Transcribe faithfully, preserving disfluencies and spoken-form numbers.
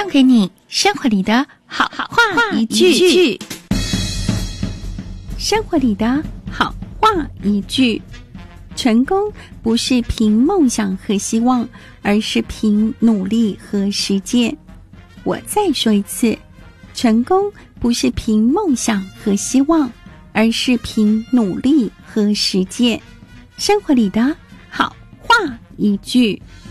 送给你生活里的好话一句。 生活里的好话一句：成功不是凭梦想和希望，而是凭努力和实践。我再说一次，成功不是凭梦想和希望，而是凭努力和实践。生活里的好话一句。